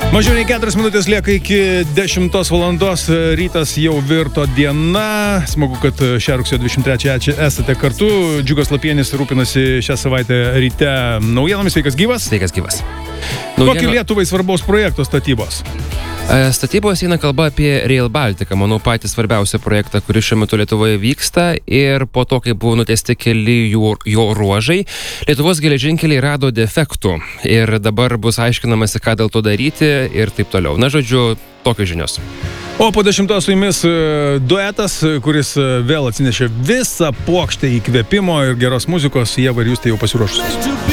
Mažiau nei 4 minutės lieka iki 10 valandos, rytas jau virto diena. Smagu, kad šią rugsėjo 23 esate kartu. Džiugas Lapienis rūpinasi šią savaitę ryte naujienomis. Sveikas gyvas. Sveikas gyvas. Kokį Lietuvai svarbaus projekto statybos? Statybos eina kalba apie Rail Baltica, manau, patį svarbiausią projektą, kuris šiuo metu Lietuvoje vyksta, ir po to, kai buvo nutiesti keli jo ruožai, Lietuvos geležinkeliai rado defektų ir dabar bus aiškinamasi, ką dėl to daryti ir taip toliau. Na, žodžiu, tokios žinios. O po 10 su jumis duetas, kuris vėl atsinešė visą puokštę įkvėpimo ir geros muzikos. Ieva ir Justė jau pasiruošus.